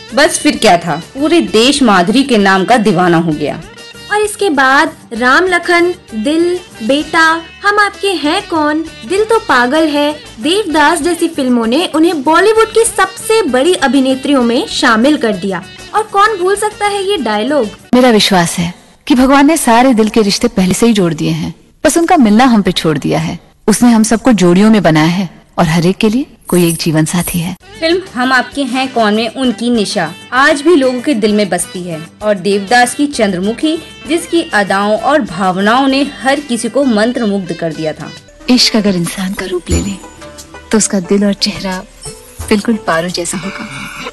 बस फिर क्या था, पूरे देश माधुरी के नाम का दीवाना हो गया। और इसके बाद राम लखन, दिल, बेटा, हम आपके हैं कौन, दिल तो पागल है, देवदास जैसी फिल्मों ने उन्हें बॉलीवुड की सबसे बड़ी अभिनेत्रियों में शामिल कर दिया। और कौन भूल सकता है ये डायलॉग। मेरा विश्वास है कि भगवान ने सारे दिल के रिश्ते पहले से ही जोड़ दिए हैं, बस उनका मिलना हम पे छोड़ दिया है। उसने हम सबको जोड़ियों में बनाया है और हर एक के लिए कोई एक जीवन साथी है। फिल्म हम आपके हैं कौन में उनकी निशा आज भी लोगों के दिल में बसती है। और देवदास की चंद्रमुखी, जिसकी अदाओं और भावनाओं ने हर किसी को मंत्रमुग्ध कर दिया था। इश्क अगर इंसान का रूप ले ले तो उसका दिल और चेहरा बिल्कुल पारो जैसा होगा।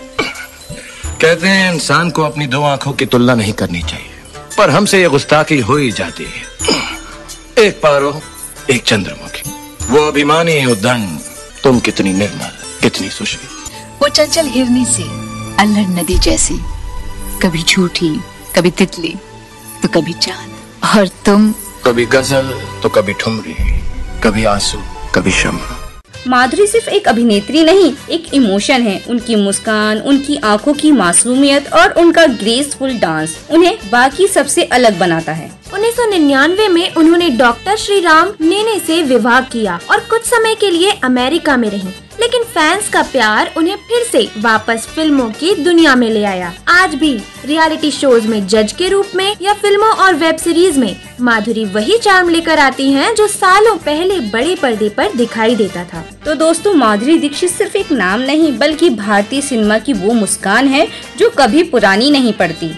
कहते हैं इंसान को अपनी दो आंखों की तुलना नहीं करनी चाहिए, पर हमसे ये गुस्ताखी हो ही जाती है। एक पारो, एक चंद्रमुखी, वो अभिमानी उद्दंड, तुम कितनी निर्मल, कितनी सुशील। वो चंचल हिरनी सी, अल्हड़ नदी जैसी, कभी झूठी, कभी तितली तो कभी चांद, और तुम कभी गजल तो कभी ठुमरी, कभी आंसू, कभी शम्मा। माधुरी सिर्फ एक अभिनेत्री नहीं, एक इमोशन है। उनकी मुस्कान, उनकी आंखों की मासूमियत और उनका ग्रेसफुल डांस उन्हें बाकी सबसे अलग बनाता है। 1999 में उन्होंने डॉक्टर श्री राम नेने से विवाह किया और कुछ समय के लिए अमेरिका में रहीं, लेकिन फैंस का प्यार उन्हें फिर से वापस फिल्मों की दुनिया में ले आया। आज भी रियलिटी शोज में जज के रूप में या फिल्मों और वेब सीरीज में माधुरी वही चार्म लेकर आती हैं जो सालों पहले बड़े पर्दे पर दिखाई देता था। तो दोस्तों, माधुरी दीक्षित सिर्फ एक नाम नहीं बल्कि भारतीय सिनेमा की वो मुस्कान है जो कभी पुरानी नहीं पड़ती।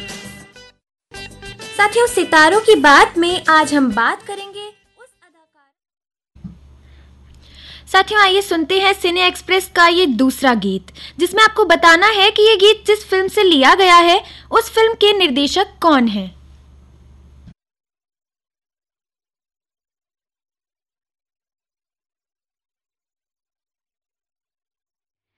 साथियों, सितारों की बात में आज हम बात करेंगे उस अदाकार। साथियों, आइए सुनते हैं सिने एक्सप्रेस का ये दूसरा गीत, जिसमें आपको बताना है कि ये गीत जिस फिल्म से लिया गया है उस फिल्म के निर्देशक कौन है।